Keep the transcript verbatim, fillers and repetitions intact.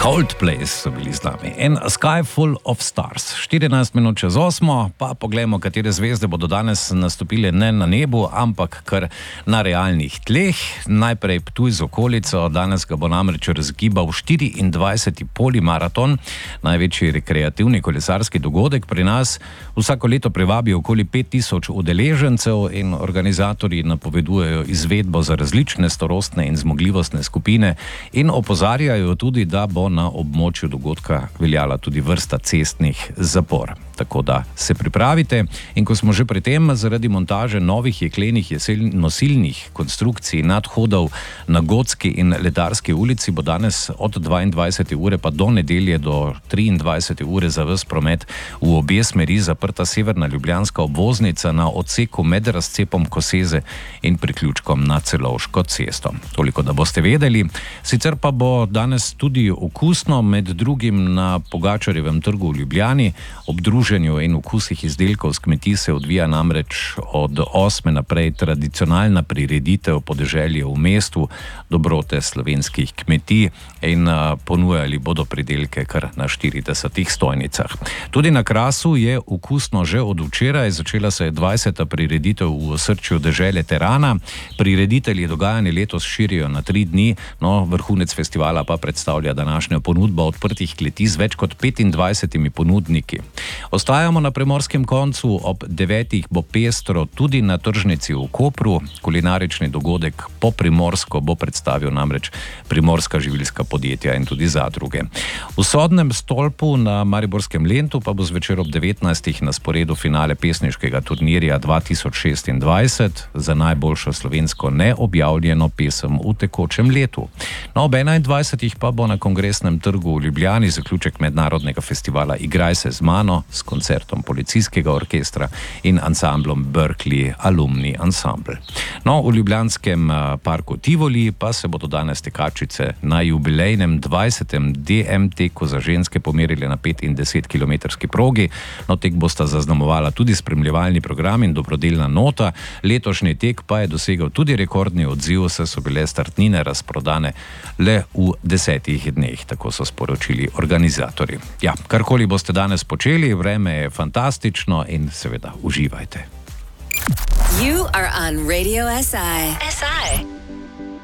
Coldplay so bili z nami. En Sky Full of Stars. štirinajst minut čez osmo, pa poglejmo, katere zvezde bodo danes nastopile ne na nebu, ampak kar na realnih tleh. Najprej Ptuj z okolico, danes ga bo namreč razgibal štiriindvajseti polimaraton, največji rekreativni kolesarski dogodek pri nas. Vsako leto privabi okoli pet tisoč udeležencev in organizatorji napovedujejo izvedbo za različne starostne in zmogljivostne skupine in opozarjajo tudi, da bo na območju dogodka veljala tudi vrsta cestnih zapor. Tako da se pripravite. In ko smo že pri tem, zaradi montaže novih jeklenih nosilnih konstrukcij nadhodov na Gotski in Ledarski ulici bo danes od dvaindvajsete ure pa do nedelje do triindvajsete ure za ves promet v obe smeri zaprta severna ljubljanska obvoznica na odseku med razcepom Koseze in priključkom na Celovško cesto. Toliko, da boste vedeli. Sicer pa bo danes tudi okusno, med drugim na Pogačarjevem trgu v Ljubljani. Ob druženju in okusih izdelkov s kmetij se odvija namreč od osme naprej tradicionalna prireditev Podeželje v mestu, dobrote slovenskih kmetij, in ponujali bodo pridelke kar na štiridesetih stojnicah. Tudi na Krasu je okusno že od včeraj, začela se je dvajseta prireditev v osrčju dežele Terana. Prireditelji dogajanje letos širijo na tri dni, no vrhunec festivala pa predstavlja današnjo ponudbo odprtih kleti z več kot petindvajsetimi ponudniki. Ostajamo na primorskem koncu, ob devetih bo pestro tudi na tržnici v Kopru. Kulinarični dogodek po primorsko bo predstavil namreč primorska živilska podjetja in tudi zadruge. V Sodnem stolpu na Mariborskem Lentu pa bo zvečer ob devetnajstih na sporedu finale pesniškega turnirja dva tisoč šestindvajset za najboljšo slovensko neobjavljeno pesem v tekočem letu. No, ob enaindvajsetih pa bo na Kongresnem trgu v Ljubljani zaključek mednarodnega festivala Igraj se z mano s koncertom policijskega orkestra in ansamblom Berkeley Alumni Ensemble. No, v ljubljanskem parku Tivoli pa se bodo danes tekačice na jubilejnem dvajsetem D M teku za ženske pomerili na pet in deset kilometrski progi. No, tek bosta zaznamovala tudi spremljevalni program in dobrodelna nota. Letošnji tek pa je dosegel tudi rekordni odziv, saj so bile startnine razprodane le v desetih dneh, tako so sporočili organizatorji. Ja, karkoli boste danes počeli, vreme je fantastično in seveda uživajte. You are on Radio S I. S I.